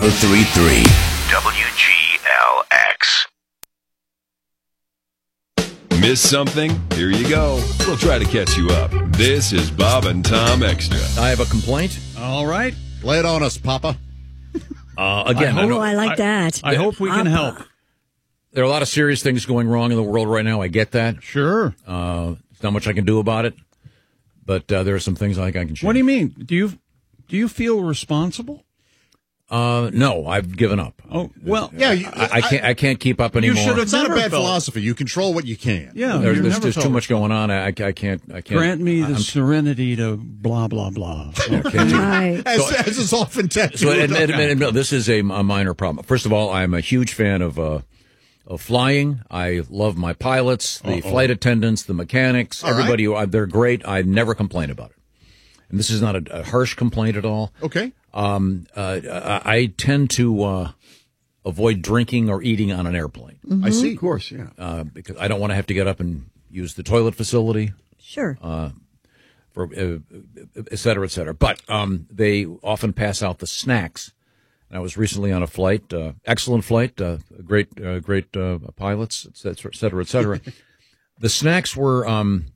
1033 WGLX. Miss something? Here you go. We'll try to catch you up. This is Bob and Tom Extra. I have a complaint. All right. Lay it on us, Papa. Again, I like that. I hope we can help. there are a lot of serious things going wrong in the world right now. I get that. Sure. There's not much I can do about it, but there are some things I think I can change. What do you mean? Do you feel responsible? No, I've given up. Oh, well, Yeah, I can't keep up anymore. should have it's not a never bad felt- philosophy. You control what you can. Yeah, There's you're never too felt- much going on. I can't. Grant me the I'm- serenity to blah, blah, blah. Right. As is often tattooed. So admit, this is a minor problem. First of all, I'm a huge fan of flying. I love my pilots, the flight attendants, the mechanics, All everybody. They're great. I never complain about it. And this is not a harsh complaint at all. Okay. I tend to avoid drinking or eating on an airplane I see. Of course, yeah. because I don't want to have to get up and use the toilet facility. Sure. For et cetera, et cetera. But they often pass out the snacks. And I was recently on a flight, excellent flight, great pilots, et cetera, et cetera. The snacks were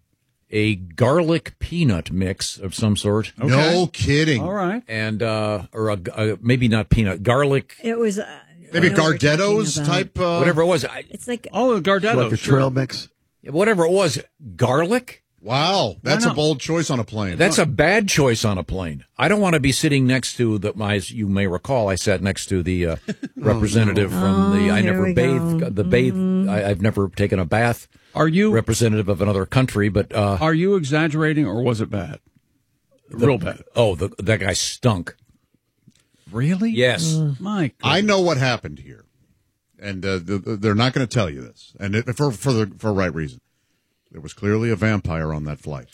a garlic peanut mix of some sort. Okay. No kidding. All right. And or maybe not peanut, garlic, It was Maybe I know what you're Gardetto's talking about. type. whatever it was. It's like Oh, the Gardetto. Like a trail mix. Whatever it was, garlic. Wow, that's a not? bold choice on a plane. That's a bad choice on a plane. I don't want to be sitting next to as you may recall, I sat next to the representative from the. I here never we bathed. go. The bathe. I've never taken a bath. Are you Representative of another country? But are you exaggerating, or was it bad? Real bad. oh, that guy stunk. Really? Yes. My I know what happened here, and they're not going to tell you this, and for a right reason. There was clearly a vampire on that flight.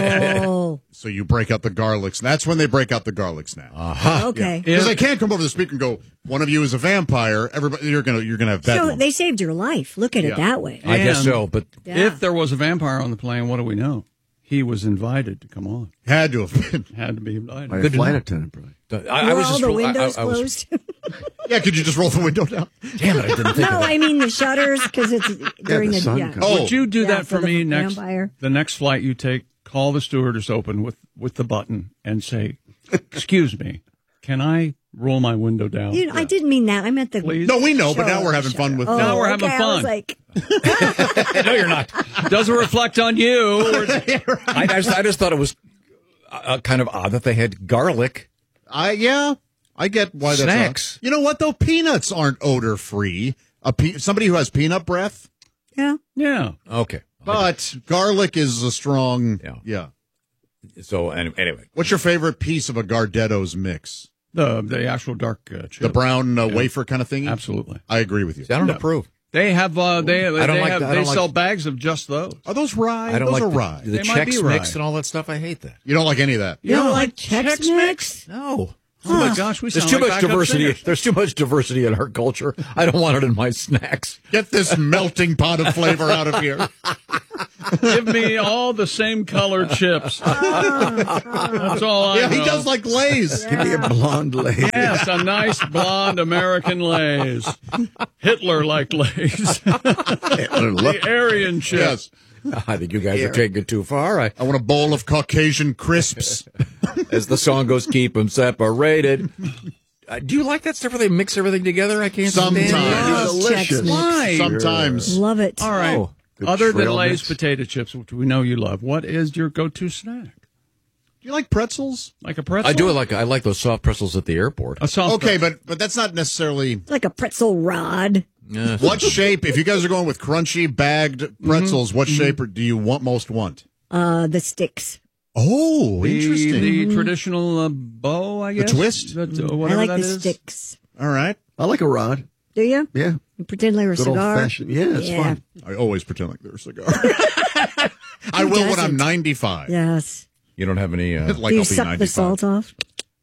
oh, So you break out the garlic. That's when they break out the garlic snack. okay. Because they can't come over the speaker and go, "One of you is a vampire." Everybody, you're gonna have bad. So they saved your life. Look at Yeah. it that way. I guess And- so. But Yeah. If there was a vampire on the plane, what do we know? He was invited to come on. Had to have been. Had to be invited. By a Good to flight know. attendant, probably. I Were was all just the I windows was- closed? Yeah, could you just roll the window down? Damn it! I didn't think no, of that. I mean the shutters because it's during the the sun yeah. comes. Oh. Would you do Yeah, that for for the me next? vampire. The next flight you take, call the stewardess open with the button and say, "Excuse me, can I roll my window down?" You know, I didn't mean that. I meant the. Please? No, we know, but now shutter. we're having fun with. Oh, Now we're having okay, fun. I was like, No, you're not. Doesn't reflect on you. I just thought it was kind of odd that they had garlic. I get why that's Snacks. You know what though? Peanuts aren't odor free. Somebody who has peanut breath, yeah. Yeah. Okay. but garlic is a strong. Yeah. Yeah. So anyway, What's your favorite piece of a Gardetto's mix? The actual dark chip. The brown wafer kind of thing. Absolutely. I agree with you. I don't approve. They have they don't sell like- bags of just those. Are those rye? I don't those like are the, rye. the They might Chex be Mix rye. and all that stuff. I hate that. You don't like any of that. You don't like Chex Mix? No. Oh my gosh, we There's sound too like much backup diversity. singers. There's too much diversity in our culture. I don't want it in my snacks. Get this melting pot of flavor out of here. Give me all the same color chips. That's all I Yeah, know. he does like Lay's. Give me a blonde lady. Yes, a nice blonde American Lay's. Hitler liked Lay's. The Aryan chips. Yes. I think you guys are taking it too far. I want a bowl of Caucasian crisps. As the song goes, keep them separated. Do you like that stuff where they mix everything together? I can't Sometimes. stand it. Delicious. Chex Mix. Why? Sometimes. Love it. All right. Oh, good Other than trail Lay's mix. potato chips, which we know you love, what is your go-to snack? Do you like pretzels? Like a pretzel? I do I like those soft pretzels at the airport. A soft Okay, but that's not necessarily Like a pretzel rod. what shape. If you guys are going with crunchy bagged pretzels, what shape do you want? The sticks. Oh, interesting. The traditional bow, I guess. twist? That, I whatever like that the is. sticks. All right. I like a rod. Do you? Yeah. You pretend like a Good old cigar. fashioned. Yeah, it's Yeah. fun. I always pretend like they're a cigar. I will when I'm doesn't? 95. Yes. You don't have any. Like Do I'll you be suck 95. the salt off?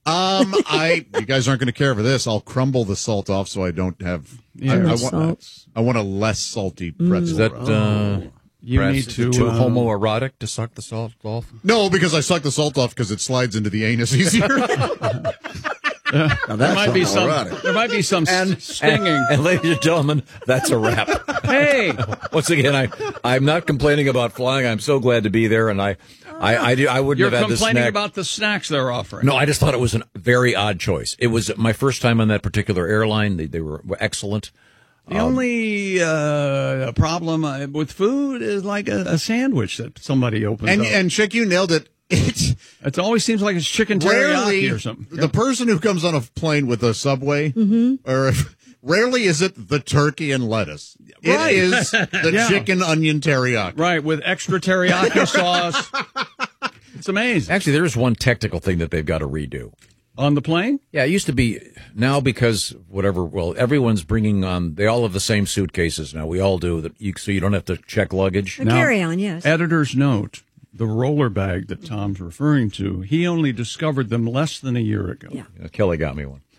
You guys aren't going to care for this. I'll crumble the salt off so I don't have. Yeah. I Much want. salt. I want a less salty pretzel. Is that You perhaps need to too um, homoerotic to suck the salt off? No, because I suck the salt off because it slides into the anus easier. Now There that's might be something some. erotic. There might be some stinging. And ladies and gentlemen, that's a wrap. Hey, Once again, I'm not complaining about flying. I'm so glad to be there, and I wouldn't you're have had this complaining snack. about the snacks they're offering. No, I just thought it was a very odd choice. It was my first time on that particular airline. They were excellent. The only problem with food is like a sandwich that somebody opens up. And Chick, you nailed it. It always seems like it's chicken teriyaki Rarely, or something. the person who comes on a plane with a Subway, or rarely is it the turkey and lettuce. Right. It is the Yeah. chicken onion teriyaki. Right, with extra teriyaki sauce. It's amazing. Actually, there's one technical thing that they've got to redo. On the plane? Yeah, it used to be now because whatever. Well, everyone's bringing on. They all have the same suitcases now. We all do so you don't have to check luggage. A carry-on, yes. Editor's note, the roller bag that Tom's referring to, he only discovered them less than a year ago. Yeah. Kelly got me one.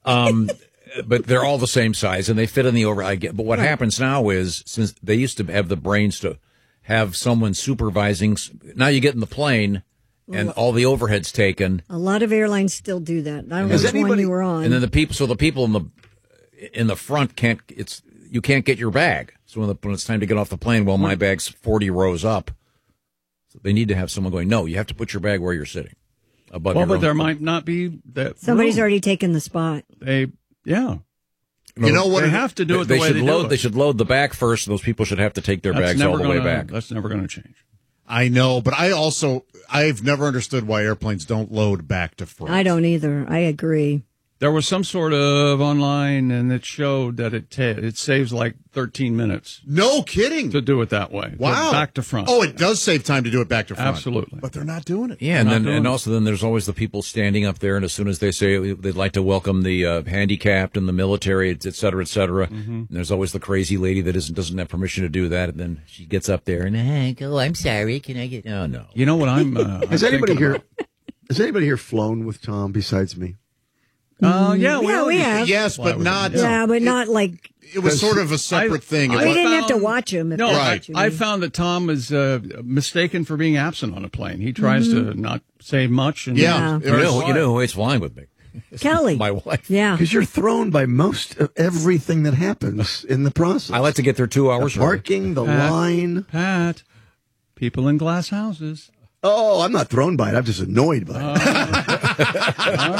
But they're all the same size and they fit in the over. But what happens now is, since they used to have the brains to have someone supervising, now you get in the plane and all the overhead's taken. A lot of airlines still do that. I don't know Has which one anybody- you were on. And then the people in the front you can't get your bag. So when it's time to get off the plane, well, my bag's 40 rows up. So they need to have someone going, no, you have to put your bag where you're sitting. Above Well, your but own there foot. might not be that. Somebody's room. already taken the spot. Yeah. You know what? They have to do it the way should they do load. it. They should load the back first. Those people should have to take their bags all the way back. That's never going to change. I know, but I've never understood why airplanes don't load back to front. I don't either. I agree. There was some sort of online, and it showed that it saves like 13 minutes No kidding. to do it that way. Wow. Back to front. Oh, it does save time to do it back to front. Absolutely. But they're not doing it. Yeah, and Not then doing and it. also then there's always the people standing up there, and as soon as they say they'd like to welcome the handicapped and the military, et cetera, and there's always the crazy lady that doesn't have permission to do that, and then she gets up there and oh, I'm sorry, can I get? Oh no. You know what I'm Has I'm anybody thinking here? about? Has anybody here flown with Tom besides me? Yeah, Yeah, we have. Yes, but not. Yeah, but not like It was sort of a separate thing. It I we was- didn't have to found- watch him. If No, that's what you I mean. found that Tom is mistaken for being absent on a plane. He tries to not say much. And Yeah. Yeah. You know who is flying with me? Kelly. My wife. Yeah. Because you're thrown by most of everything that happens in the process. I like to get there 2 hours the early. parking, the Pat. line. Pat, people in glass houses. Oh, I'm not thrown by it. I'm just annoyed by it. All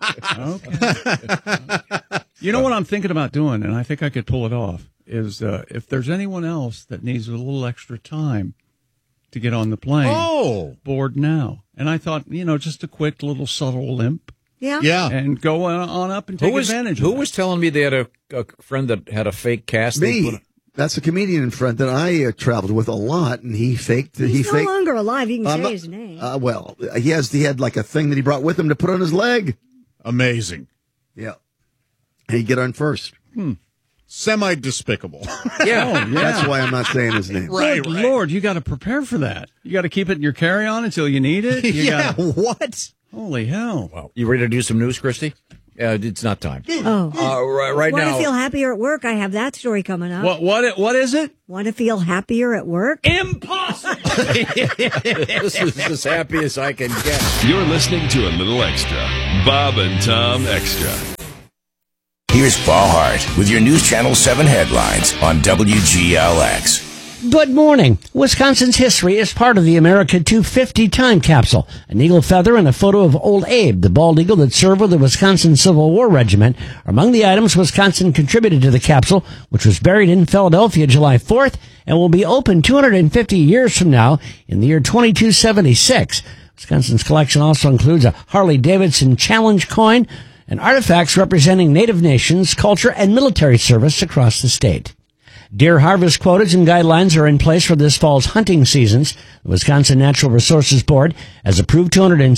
right. Okay. You know what I'm thinking about doing, and I think I could pull it off, is if there's anyone else that needs a little extra time to get on the plane, Oh. board now. And I thought, just a quick little subtle limp Yeah. Yeah. and go on up and take advantage Who of it. was telling me they had a friend that had a fake cast? They Me. put- That's a comedian friend that I traveled with a lot, and he faked. He's no longer alive. You can say his name. Well, he had like a thing that he brought with him to put on his leg. Amazing. Yeah, and he'd get on first. Semi-despicable. yeah. That's why I'm not saying his name. Good Lord, you got to prepare for that. You got to keep it in your carry-on until you need it. You Yeah, gotta- what? Holy hell. Wow. You ready to do some news, Christy? It's not time. Oh. Right Want now. to feel happier at work? I have that story coming up. What is it? Want to feel happier at work? Impossible. This is as happy as I can get. You're listening to a little extra. Bob and Tom Extra. Here's Paul Hart with your News Channel 7 headlines on WGLX. Good morning. Wisconsin's history is part of the America 250 time capsule. An eagle feather and a photo of Old Abe, the bald eagle that served with the Wisconsin Civil War Regiment, are among the items Wisconsin contributed to the capsule, which was buried in Philadelphia July 4th and will be open 250 years from now in the year 2276. Wisconsin's collection also includes a Harley-Davidson Challenge coin and artifacts representing Native nations, culture, and military service across the state. Deer harvest quotas and guidelines are in place for this fall's hunting seasons. The Wisconsin Natural Resources Board has approved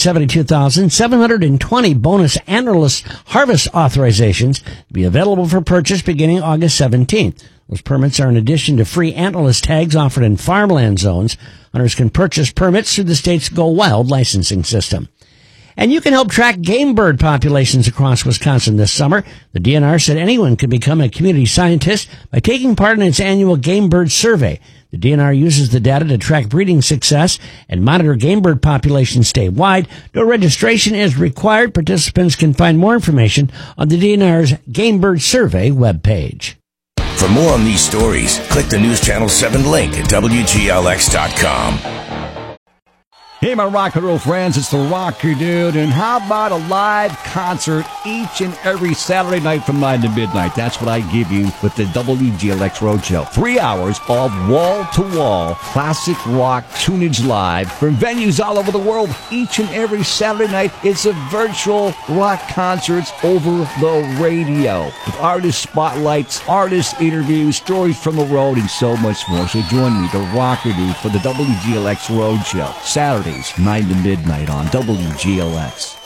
272,720 bonus antlerless harvest authorizations to be available for purchase beginning August 17th. Those permits are in addition to free antlerless tags offered in farmland zones. Hunters can purchase permits through the state's Go Wild licensing system. And you can help track game bird populations across Wisconsin this summer. The DNR said anyone could become a community scientist by taking part in its annual game bird survey. The DNR uses the data to track breeding success and monitor game bird populations statewide. No registration is required. Participants can find more information on the DNR's Game Bird Survey webpage. For more on these stories, click the News Channel 7 link at WGLX.com. Hey, my rock and roll friends, it's the Rocker Dude, and how about a live concert each and every Saturday night from 9 to midnight? That's what I give you with the WGLX Roadshow. 3 hours of wall-to-wall classic rock tunage live from venues all over the world. Each and every Saturday night, it's a virtual rock concerts over the radio with artist spotlights, artist interviews, stories from the road, and so much more. So join me, the Rocker Dude, for the WGLX Roadshow, Saturday 9 to midnight on WGLX.